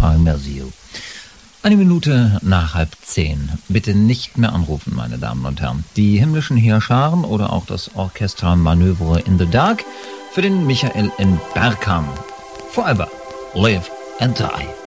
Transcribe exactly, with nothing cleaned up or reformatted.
I miss you. Eine Minute nach halb zehn. Bitte nicht mehr anrufen, meine Damen und Herren. Die himmlischen Heerscharen oder auch das Orchester Manövre in the Dark für den Michael in Bergkamp. Forever, live and die.